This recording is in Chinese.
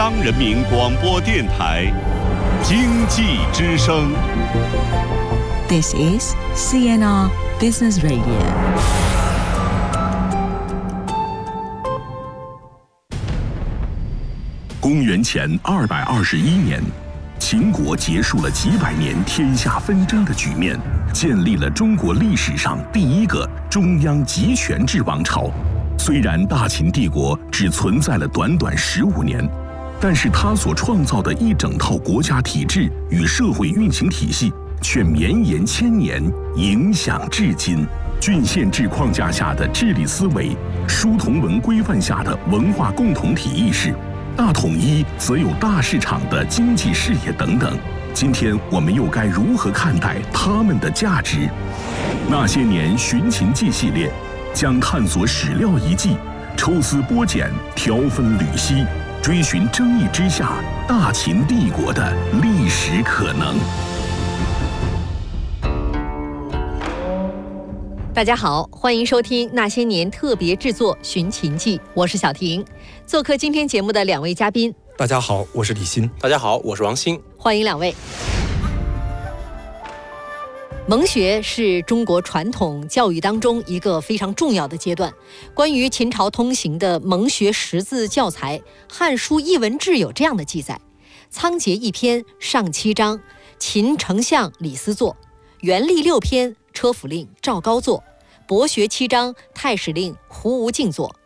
央人民广播电台经济之声。 This is CNR Business Radio。 公元前221年，秦国结束了几百年天下纷争的局面，建立了中国历史上第一个中央集权制王朝。虽然大秦帝国只存在了短短15年，但是他所创造的一整套国家体制与社会运行体系却绵延千年，影响至今。郡县制框架下的治理思维，书同文规范下的文化共同体意识，大统一则有大市场的经济视野等等。今天我们又该如何看待他们的价值？那些年寻秦记系列将探索史料遗迹，抽丝剥茧，挑分缕析，追寻争议之下大秦帝国的历史可能。 大家好，欢迎收听那些年特别制作《寻秦记》，我是小婷。做客今天节目的两位嘉宾， 大家好，我是李欣。 大家好，我是王鑫。 欢迎两位。蒙学是中国传统教育当中一个非常重要的阶段。关于秦朝通行的蒙学识字教材，《汉书艺文志》有这样的记载：仓颉一篇，上7章，秦丞相李斯作；元历6篇，车府令赵高作；博学7章，太史令胡无敬作；